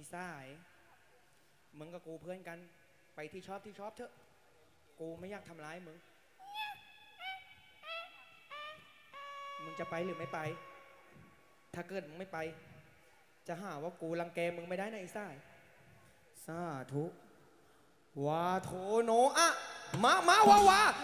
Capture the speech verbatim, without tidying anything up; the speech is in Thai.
สายมึงกับกูเพื่อนกันไปที่ชอบที่ชอบเถอะกูไม่อยากทำร้ายมึงมึงจะไปหรือไม่ไปถ้าเกิดมึงไม่ไปจะหาว่ากูรังแกมึงไม่ได้นะไอ้สายสาธุวาโทโนอะมามาวาวา